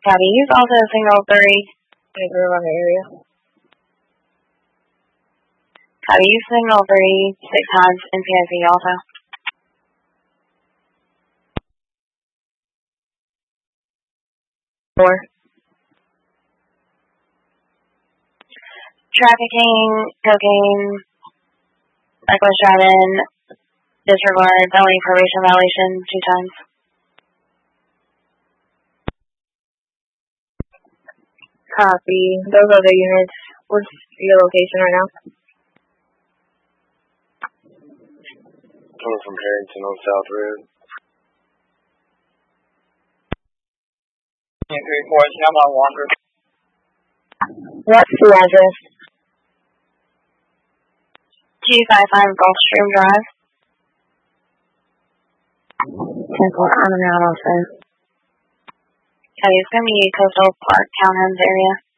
Copy. Use also signal 3. Around the area. Copy. Use signal 3 6 times in PIV also. Four. Trafficking, cocaine, reckless driving, disregard, felony probation violation 2 times. Copy. Those other units. What's your location right now? Coming from Harrington on South Road. 3-4, I'm on Walker. What's the address? 255 Gulfstream Drive. Temple on and out also. Copy. It's going to be Coastal Park Townhomes area.